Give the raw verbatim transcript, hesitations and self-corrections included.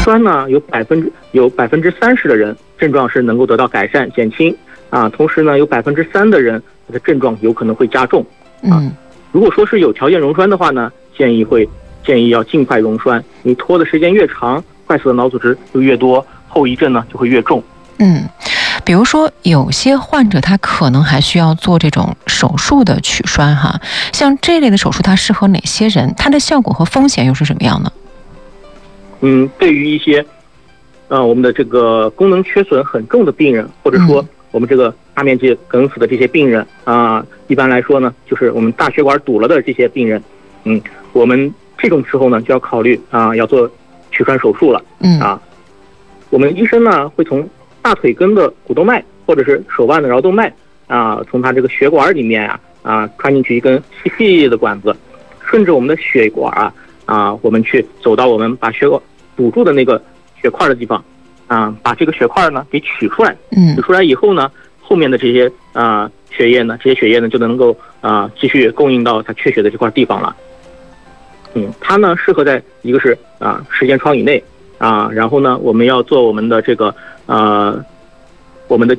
栓呢，有百分之有百分之三十的人症状是能够得到改善减轻啊，同时呢，有百分之三的人的症状有可能会加重啊。 嗯， 如果说是有条件溶栓的话呢，建议会建议要尽快溶栓。你拖的时间越长，坏死的脑组织就越多，后遗症呢就会越重。 嗯，比如说有些患者他可能还需要做这种手术的取栓哈，像这类的手术它适合哪些人？它的效果和风险又是什么样呢？ 嗯，对于一些呃我们的这个功能缺损很重的病人，或者说我们这个大面积梗死的这些病人啊、呃，一般来说呢，就是我们大血管堵了的这些病人，嗯，我们这种时候呢就要考虑啊、呃、要做取栓手术了。 嗯啊，我们医生呢会从大腿根的股动脉或者是手腕的桡动脉啊、呃，从它这个血管里面啊啊穿进去一根细细的管子，顺着我们的血管啊啊，我们去走到我们把血管堵住的那个血块的地方啊，把这个血块呢给取出来。 嗯取出来以后呢，后面的这些啊血液呢，这些血液呢就能够啊继续供应到它缺血的这块地方了。嗯，它呢适合在一个是啊时间窗以内啊，然后呢我们要做我们的这个呃我们的